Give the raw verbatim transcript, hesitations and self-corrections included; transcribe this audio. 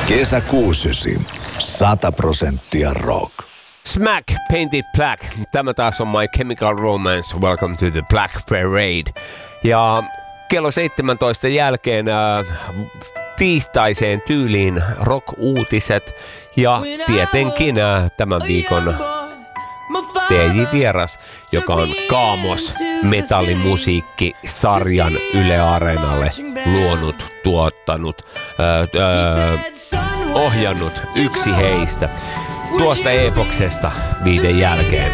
Kesäkuusysi. Sata prosenttia rock. Smack, Painted Black. Tämä taas on My Chemical Romance. Welcome to the Black Parade. Ja kello seitsemäntoista jälkeen äh, tiistaiseen tyyliin rock-uutiset. Ja tietenkin äh, tämän viikon D J-vieras, joka on Kaamos metallimusiikki-sarjan Yle Areenalle luonut, tuottanut, ää, ää, ohjannut, yksi heistä. Tuosta epoksesta viiden jälkeen.